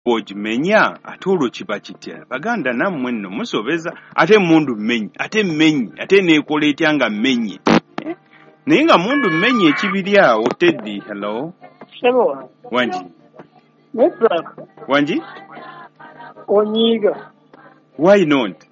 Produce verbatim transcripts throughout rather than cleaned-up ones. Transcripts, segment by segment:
ogimenya ate olwo kiba kitya baganda nammwe nno musobeza ate mundu mmenyi ate mmenyi ate neekola etya nga mmenyi eh? Naye nga mundu mmenyi ekibiri awo Teddy. Hello Sebo Wanji Network Wanji onyiga why not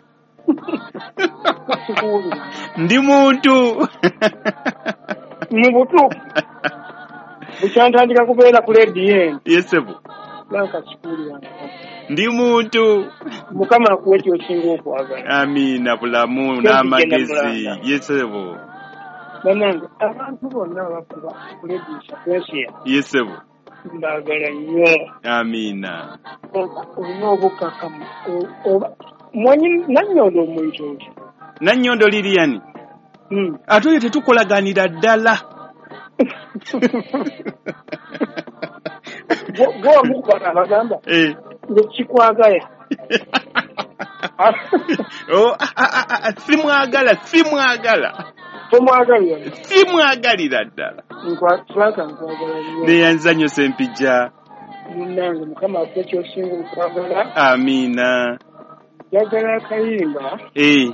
ndi muntu mubutu bukyantandika kubeera ku lediyeni yesebo lanka kikuli wange ndi muntu mukama akuwe kyosinga okwagala. Amina bulamu n'amagezi yesebo banange abantu bonna abakuba ku lediyo kwesiya yesebo mbagala nnyo. Amina olina obukakamu oba mwanyi Nannyondo omuyita otya? Nannyondo Lilian hmm. Ate oyo tetukolaganira ddala gwomukubana abagamba ngekikwagala simwagala simwagala tomwagalira simwagalira ddala neyanzanyo sempijja munange mukama akuwe kyosinga okwagala. Amina yagala akayimba eh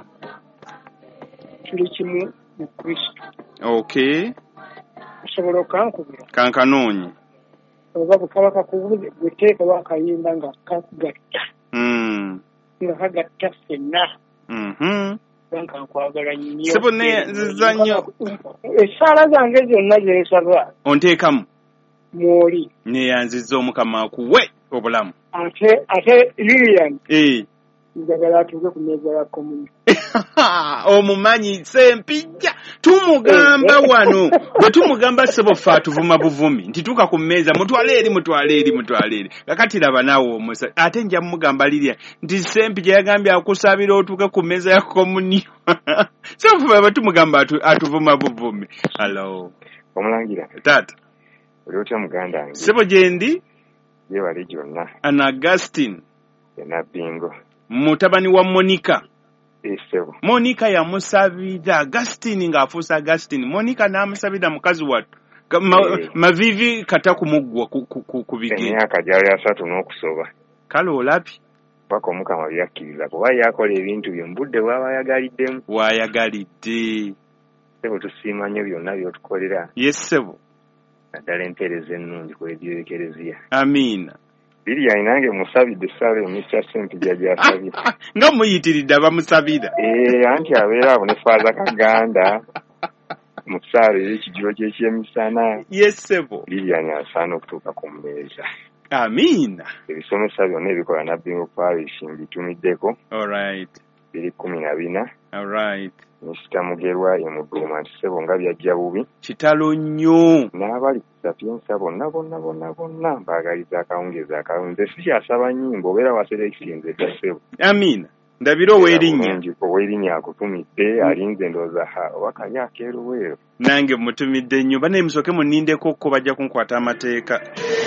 tuli kimu mu Kristo. Okay osobola okankubira kankanoonye oba bukabaka kubuze gweteeka wakayimba nga kagatta mm. nga kagatta ffenna mhm banka nkwagala nnyo sebo neza nnyo essaala zange zonna zeesaba onteekamu mwoli neyanziza omukama akuwe obulamu ate ate Lilian eh njagala atuuke ku mmeeza ya komuni omumanyi sempijja tumugamba wano bwe tumugamba sebo ffe atuvuma buvumi nti tuuka ku mmeeza mutwale eri mutwale eri mutwale eri kakati laba naawe omusa ate nja mugamba Lilian nti sempijja yagambye akusabira otuuke ku mmeeza ya komuni sebo ffe bwe tumugamba atu, atuvuma buvumi. Hello omulangira tata oli otya muganda wange sebo gyendi yeewale gyonna ana Augustine enabbingo mutabani wa Monica. Esebo Monica yamusabira Augustine ng'afuusa Augustine. Monica n'amusabira mukazi wattu ma, hey. mavivi kata kumugwa ku, ku, ku, ku bigere emyaka gyali asatu n'okusoba kale olapi paka omukama byakkiriza kuba yakola ebintu bye mbudde bw'aba ayagaliddemu waayagalidde. Sebo tusiima nnyo byonna by'otukolera. Yes sebo naddala empeereza ennungi ku lediyo y'ekereziya. Amiina Lilian nange musabidde essaawa eno mister Sempijja gy'asabye nga muyitiridde abamusabira eh anti abeera abo ne faaza Kaganda mu ssaawa ey'ekijjulo ky'ekyemisana. Yes sebo Lilian asaana okutuuka ku mmeeza. Amiina ebisomesa byonna ebikola Nabbingo Parish mbitumiddeko. Alright biri kumi na bina. Alright Mister Mugerwa ye Muduuma nti sebo nga byajja bubi kitalo nnyo n'abali ku Sapienza bonna bonna bonna bonna mbaagaliza akawungeezi akalungi. Nze sikyasaba nnyimba obeera waserekisinze dda sebo. Amiina ndabira ow'erinnya ow'erinnya akutumidde alinze ndowooza oba kali akeeruweero nange mutumidde nnyo bane musooke munnindeko ko bajja kunkwata amateeka.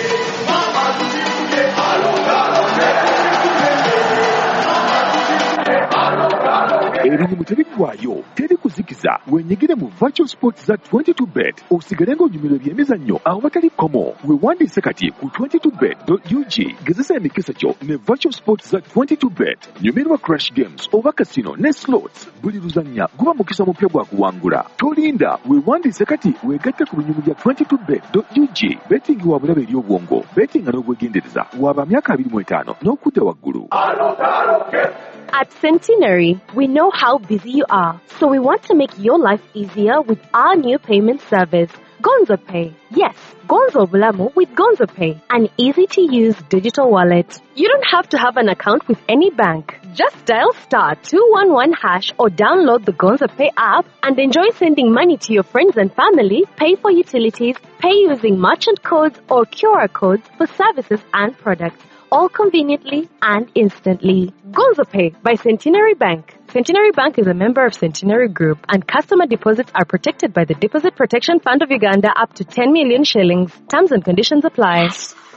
Erimu tebiggwaayo teri kuzikiza wenyigire mu virtual sports za twenty-two bet osigale ng'onyumirwa ebyemizannyo awo batali komo weewandiise kati ku twenty-two bet dot u g gezesa emikisa gyo ne virtual sports za twenty-two bet nyumirwa crash games oba casino ne slots buli luzannya guba mukisa mupya gwa kuwangula tolinda weewandiise kati weegatte ku binyumu bya twenty-two bet dot u g betting wa bulabe eri obwongo bettinga n'obwegendereza waba myaka abiri mu etaano n'okudda waggulu. At Centenary, we know how busy you are, so we want to make your life easier with our new payment service, Gonzo Pay. Yes, Gonzo Bulamu with Gonzo Pay, an easy-to-use digital wallet. You don't have to have an account with any bank. Just dial star two one one hash or download the Gonzo Pay app and enjoy sending money to your friends and family, pay for utilities, pay using merchant codes or Q R codes for services and products, all conveniently and instantly. Gonzo Pay by Centenary Bank. Centenary Bank is a member of Centenary Group, and customer deposits are protected by the Deposit Protection Fund of Uganda up to ten million shillings. Terms and conditions apply.